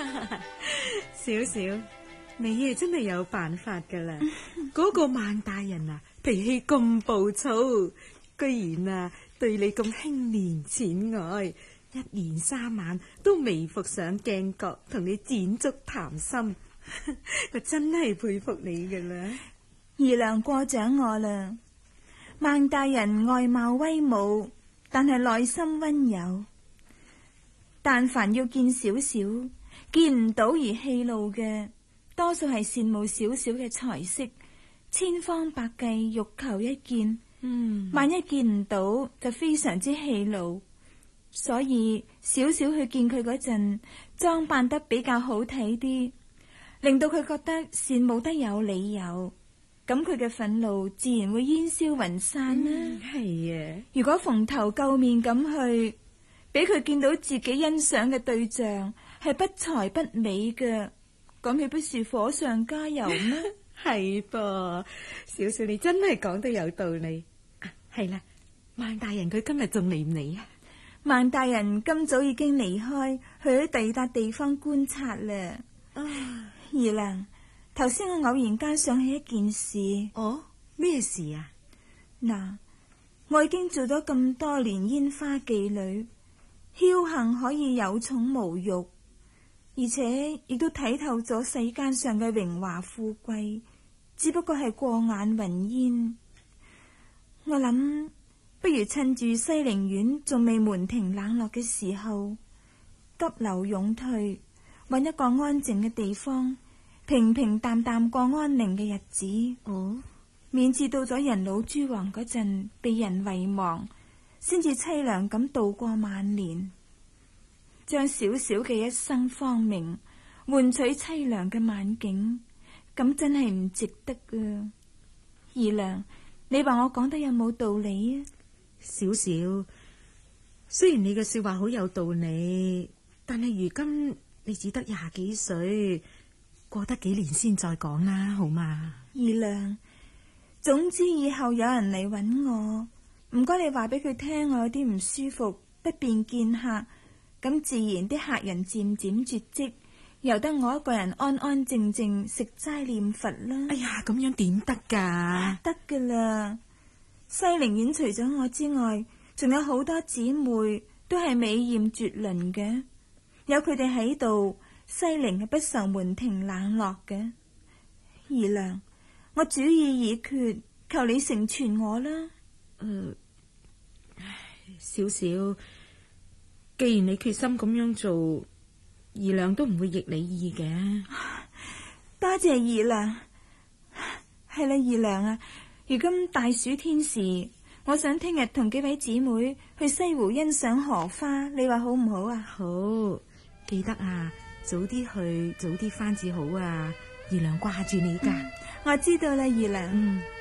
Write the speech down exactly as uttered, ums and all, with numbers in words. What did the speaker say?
小小，你啊真係有辦法噶啦！嗰個孟大人啊，脾氣咁暴躁，居然啊對你咁輕憐淺愛，一連三晚都未復上鏡角，同你展足談心，我真係佩服你噶啦！ 二娘過獎我啦。孟大人外貌威武，但係內心溫柔。但凡要見小小，見唔到而氣怒嘅，多數係羨慕小小嘅才識，千方百計欲求一見。嗯，萬一見唔到，就非常之氣怒。所以小小去見佢嗰陣，裝扮得比較好睇啲，令到佢覺得羨慕得有理由。咁佢嘅憤怒自然會煙消雲散啦。 係、嗯、啊， 如果蓬頭垢面咁去，俾佢見到自己欣賞嘅對象係不才不美嘅，咁豈不是火上加油咩？ 係噃，小小你真係講得有道理。啊，係啦，孟大人佢今日仲嚟唔嚟啊？ 孟大人今早已經離開，去咗第二笪地方觀察啦。啊，二娘。頭先我偶然間想起一件事。 哦，咩事啊？ 嗱，我已經做咗咁多年煙花妓女，僥倖可以有寵無欲，而且亦都睇透咗世間上嘅榮華富貴，只不過係過眼雲煙。我諗，不如趁住西陵院仲未門庭冷落嘅時候，急流勇退，揾一個安靜嘅地方，平平淡淡過安寧嘅日子。哦，免至到咗人老珠黃嗰陣被人遺忘，先至凄涼咁度過晚年，將小小嘅一生芳名換取凄涼嘅晚景，咁真係唔值得啊！二娘，你話我講得有冇道理啊？ 小小，雖然你嘅說話好有道理，但係如今你只得廿幾歲，過得幾年先再講啦，好嘛？ 二娘，總之以後有人嚟搵我，唔該你話俾佢聽我有啲唔舒服，不便見客，咁自然啲客人漸漸絕迹，由得我一個人安安靜靜食齋念佛啦。 哎呀，咁樣點得噶？ 得噶啦，西陵院除咗我之外，仲有好多姊妹都係美艷絕倫嘅，有佢哋喺度，西陵係不受門庭冷落嘅。二娘，我主意已決，求你成全我啦。 誒、呃，小小，既然你決心咁樣做，二娘都唔會逆你意嘅。 多謝二娘。係啦，二娘啊，如今大暑天時，我想聽日同幾位姊妹去西湖欣賞荷花，你話好唔好啊？ 好，記得啊，早啲去，早啲翻至好啊。二娘掛住你噶。 嗯，我知道啦，二娘。 嗯。